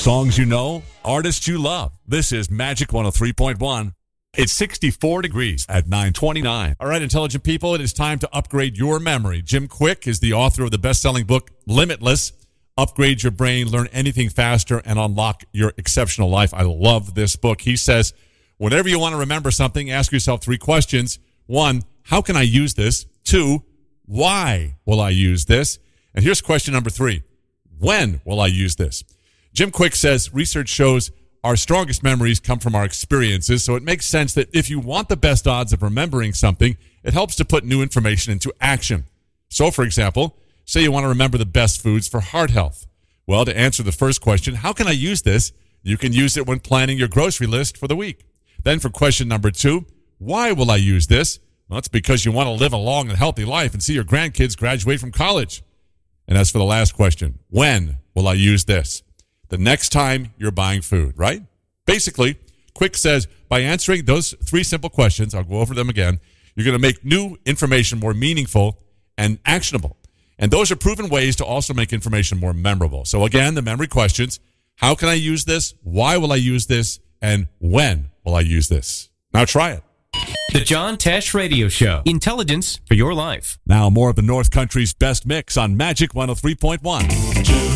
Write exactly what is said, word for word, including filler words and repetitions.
Songs you know, artists you love. This is Magic one oh three point one. It's sixty-four degrees at nine twenty-nine. All right, intelligent people, it is time to upgrade your memory. Jim Quick is the author of the best-selling book, Limitless. Upgrade your brain, learn anything faster, and unlock your exceptional life. I love this book. He says, whenever you want to remember something, ask yourself three questions. One, how can I use this? Two, why will I use this? And here's question number three. When will I use this? Jim Quick says research shows our strongest memories come from our experiences, so it makes sense that if you want the best odds of remembering something, it helps to put new information into action. So, for example, say you want to remember the best foods for heart health. Well, to answer the first question, how can I use this? You can use it when planning your grocery list for the week. Then for question number two, why will I use this? Well, it's because you want to live a long and healthy life and see your grandkids graduate from college. And as for the last question, when will I use this? The next time you're buying food, right? Basically, Quick says by answering those three simple questions, I'll go over them again, you're going to make new information more meaningful and actionable. And those are proven ways to also make information more memorable. So again, the memory questions, how can I use this? Why will I use this? And when will I use this? Now try it. The John Tesh Radio Show. Intelligence for your life. Now more of the North Country's best mix on Magic one oh three point one.